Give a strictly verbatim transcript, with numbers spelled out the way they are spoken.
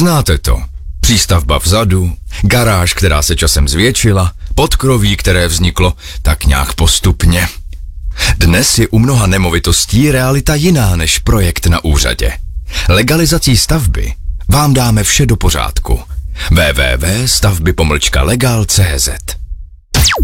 Znáte to. Přístavba vzadu, garáž, která se časem zvětšila, podkroví, které vzniklo tak nějak postupně. Dnes je u mnoha nemovitostí realita jiná než projekt na úřadě. Legalizací stavby vám dáme vše do pořádku. w w w tečka stavby pomlčka legal tečka c z